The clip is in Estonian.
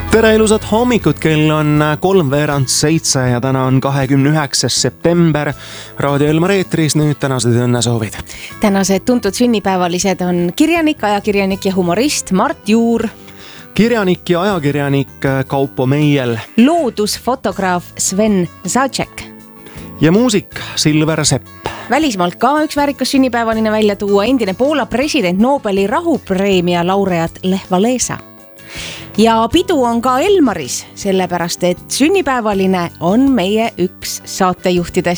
Tere ilusat hommikut, kell on 6:03 ja täna on 29. september. Raadio Elmar eetris nüüd tänased õnnesoovid. Tänased tuntud sünnipäevalised on kirjanik, ajakirjanik ja humorist Mart Juur. Kirjanik ja ajakirjanik Kaupo Meiel. Loodusfotograaf Sven Zajac. Ja muusik Silver Sepp. Välismaalt ka üks väärikas sünnipäevaline välja tuua, endine Poola president, Nobeli rahupreemia laureaat Lech Walesa. Ja pidu on ka Elmaris, sellepärast et sünnipäevaline on meie üks saatejuhtidest.